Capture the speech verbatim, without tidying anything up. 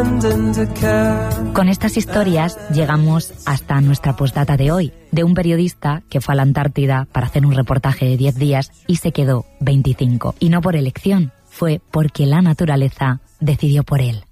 Con estas historias llegamos hasta nuestra postdata de hoy, de un periodista que fue a la Antártida para hacer un reportaje de diez días y se quedó veinticinco. Y no por elección, fue porque la naturaleza decidió por él.